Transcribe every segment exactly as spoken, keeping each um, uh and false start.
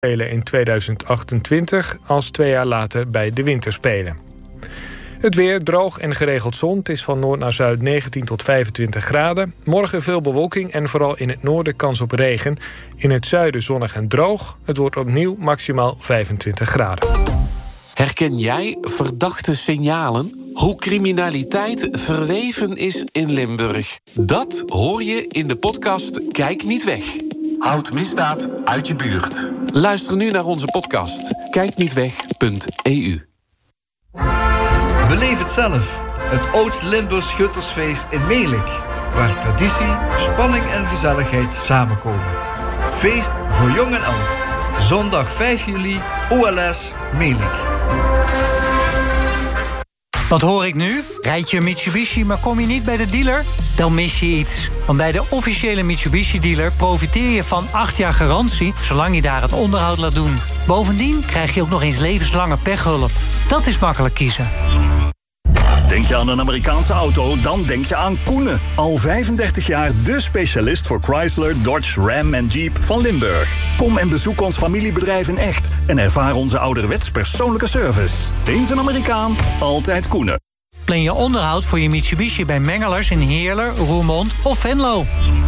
Spelen in tweeduizend achtentwintig als twee jaar later bij de Winterspelen. Het weer droog en geregeld zon. Het is van noord naar zuid negentien tot vijfentwintig graden. Morgen veel bewolking en vooral in het noorden kans op regen. In het zuiden zonnig en droog. Het wordt opnieuw maximaal vijfentwintig graden. Herken jij verdachte signalen? Hoe criminaliteit verweven is in Limburg? Dat hoor je in de podcast Kijk niet weg. Houd misdaad uit je buurt. Luister nu naar onze podcast. kijk niet weg punt e u. Beleef het zelf. Het Oost-Limburgs Schuttersfeest in Melick. Waar traditie, spanning en gezelligheid samenkomen. Feest voor jong en oud. Zondag vijf juli, O L S Melick. Wat hoor ik nu? Rijd je een Mitsubishi, maar kom je niet bij de dealer? Dan mis je iets. Want bij de officiële Mitsubishi-dealer profiteer je van acht jaar garantie, zolang je daar het onderhoud laat doen. Bovendien krijg je ook nog eens levenslange pechhulp. Dat is makkelijk kiezen. Denk je aan een Amerikaanse auto, dan denk je aan Koenen. Al vijfendertig jaar de specialist voor Chrysler, Dodge, Ram en Jeep van Limburg. Kom en bezoek ons familiebedrijf in echt en ervaar onze ouderwets persoonlijke service. Eens een Amerikaan, altijd Koenen. Plan je onderhoud voor je Mitsubishi bij Mengelers in Heerlen, Roermond of Venlo.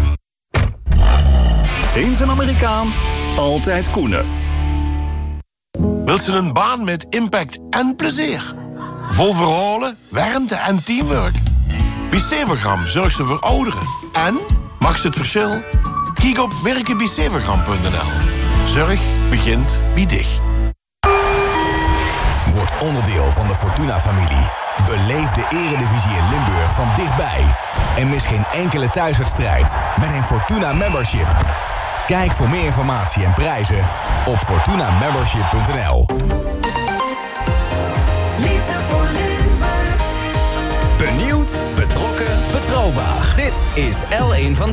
Eens een Amerikaan, altijd Koenen. Wilt ze een baan met impact en plezier? Vol verhalen, warmte en teamwork. Bicevagram zorgt ze voor ouderen. En, maakt ze het verschil? Kijk op werken bicevagram punt n l. Zorg begint bij dich. Word onderdeel van de Fortuna-familie. Beleef de Eredivisie in Limburg van dichtbij. En mis geen enkele thuiswedstrijd met een Fortuna Membership. Kijk voor meer informatie en prijzen op fortuna membership punt n l. Liefde voor Limburg. Benieuwd, betrokken, betrouwbaar. Dit is L één Vandaag.